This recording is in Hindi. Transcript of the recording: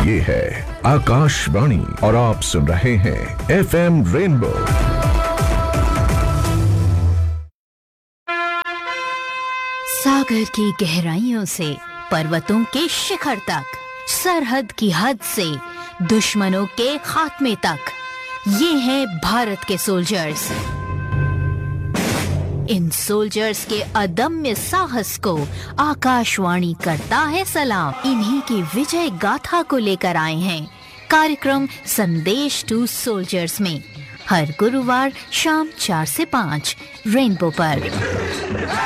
ये है आकाशवाणी और आप सुन रहे हैं FM रेनबो। सागर की गहराइयों से पर्वतों के शिखर तक, सरहद की हद से दुश्मनों के खात्मे तक, ये हैं भारत के सोल्जर्स। इन सोल्जर्स के अदम्य साहस को आकाशवाणी करता है सलाम। इन्हीं की विजय गाथा को लेकर आए हैं कार्यक्रम संदेश टू सोल्जर्स में, हर गुरुवार शाम 4 से 5 रेनबो पर।